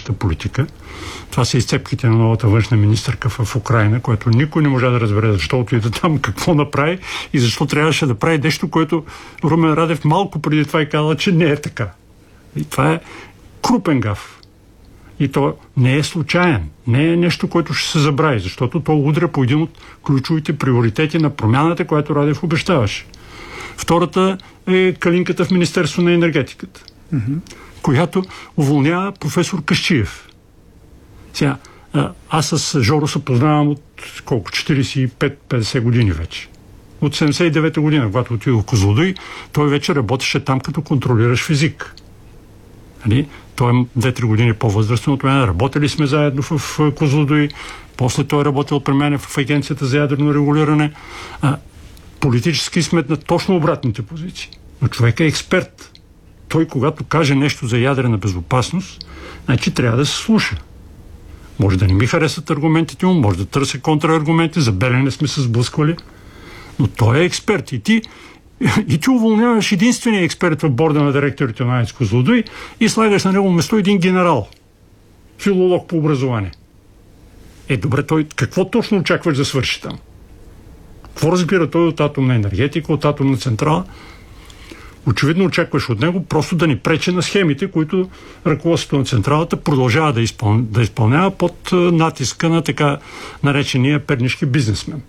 външната политика. Това са изцепките на новата външна министърка в Украйна, което никой не можа да разбере защо отиде там, какво направи и защо трябваше да прави нещо, което Румен Радев малко преди това и каза, че не е така. И това е крупен гаф. И то не е случайен. Не е нещо, което ще се забрави, защото то удря по един от ключовите приоритети на промяната, която Радев обещаваше. Втората е калинката в Министерство на енергетиката, която уволнява професор Касчиев. Сега, аз с Жоро се познавам от 45-50 години вече. От 79-та година, когато отидох в Козлодуй, той вече работеше там като контролиращ физик. Той е 2-3 години по-възрастен от мен. Работили сме заедно в Козлодуй. После той е работил при мен в Агенцията за ядрено регулиране. Политически сме на точно обратните позиции. Но човек е експерт. Той, когато каже нещо за ядрена безопасност, значи трябва да се слуша. Може да не ми харесат аргументите му, може да търся контраргументи, за Белене сме се сблъсквали, но той е експерт. И ти уволняваш единствения експерт в борда на директорите на АЕЦ Козлодуй и слагаш на него место един генерал, филолог по образование. Добре, той какво точно очакваш да свърши там? Какво разбира той от атомна енергетика, от атомна централа? Очевидно очакваш от него просто да ни пречи на схемите, които ръководството на централата продължава да изпълнява под натиска на така наречения пернишки бизнесмен.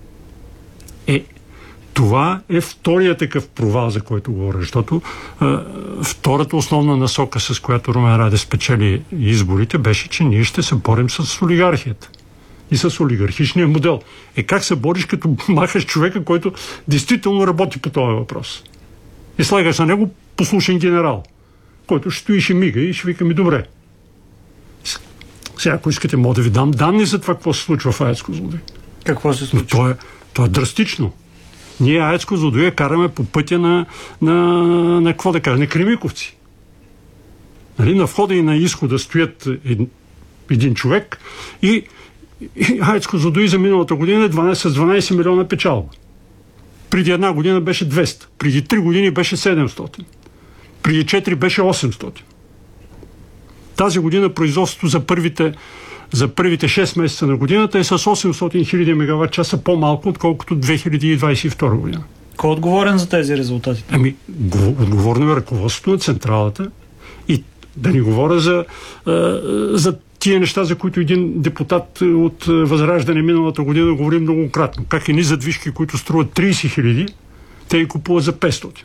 Това е втория такъв провал, за който говоря, защото втората основна насока, с която Румен Радев спечели изборите, беше, че ние ще се борим с олигархията и с олигархичния модел. Как се бориш, като махаш човека, който действително работи по този въпрос? И слагаш на него послушен генерал, който ще стои, ще мига и ще вика ми добре. Сега, ако искате, мога да ви дам данни за това, какво се случва в АЕЦ Козлодуй. Какво се случва? То е драстично. Ние АЕЦ Козлодуй караме по пътя на какво да кажа, на Кремиковци. На входа и на изхода стоят един човек и АЕЦ Козлодуй за миналата година с 12 милиона печалба. Преди една година беше 200. Преди 3 години беше 700. Преди 4 беше 800. Тази година производството за първите 6 месеца на годината е с 800 хиляди мегаватт часа по-малко, отколкото 2022 година. Кой е отговорен за тези резултати? Отговорно е ръководството на централата и да ни говоря за тия неща, за които един депутат от Възраждане миналата година говори многократно. Как едни задвижки, които струват 30 хиляди, те ги купуват за 500.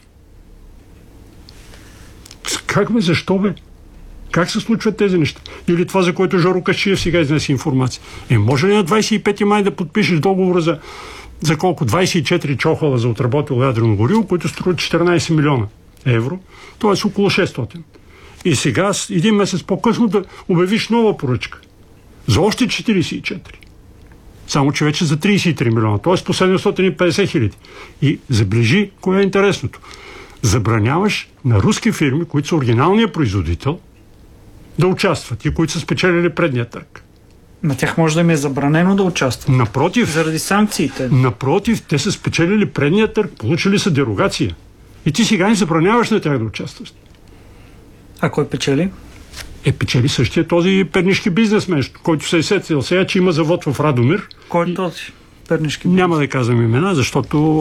Защо бе? Как се случват тези неща? Или това, за което Жоро Касчиев сега изнесе информация. Може ли на 25 май да подпишеш договора за колко? 24 чохала за отработило ядрено гориво, които струват 14 милиона евро, т.е. около 600. И сега, един месец по-късно, да обявиш нова поръчка за още 44. Само, че вече за 33 милиона, т.е. по 750 хиляди. И забележи, кое е интересното. Забраняваш на руски фирми, които са оригиналният производител, да участват и които са спечелили предния търг. На тях може да им е забранено да участват. Напротив. Заради санкциите. Напротив, те са спечелили предния търг, получили са дерогация. И ти сега не забраняваш на тях да участват. А кой печели? Печели същия този пернишки бизнесмен, който се е сетил сега, че има завод в Радомир. Кой е този пернишки бизнесмен? Няма да казвам имена, защото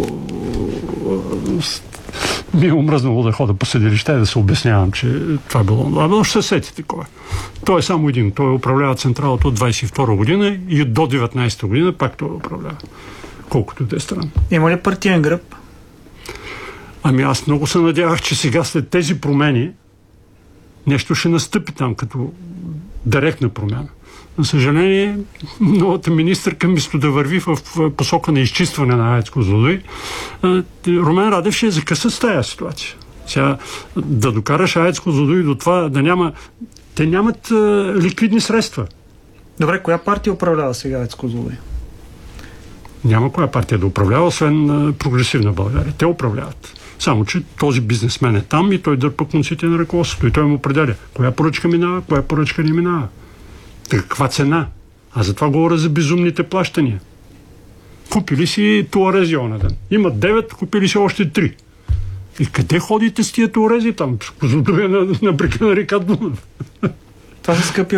ми е омръзнало да хода по съдилища и да се обяснявам, че това е било. Но ще се сетите кой е. Той е само един. Той управлява централата от 22 година и до 19 година пак той управлява. Колкото и да е странно. Има ли партиен гръб? Аз много се надявах, че сега след тези промени нещо ще настъпи там като директна промяна. За съжаление, новата министърка, вместо да върви в посока на изчистване на АЕЦ Козлодуй, Румен Радев ще закъса с тая ситуация. Сега да докараш АЕЦ Козлодуй до това да няма... Те нямат ликвидни средства. Добре, коя партия управлява сега АЕЦ Козлодуй? Няма коя партия да управлява, освен Прогресивна България. Те управляват. Само, че този бизнесмен е там и той дърпа конците на ръководството и той му определя коя поръчка минава, коя поръчка не минава. Каква цена? Затова говоря за безумните плащания. Купили си туарези оня ден. Имат 9, купили си още 3. И къде ходите с тия туарези там? На брега на река Дунав. Това са скъпи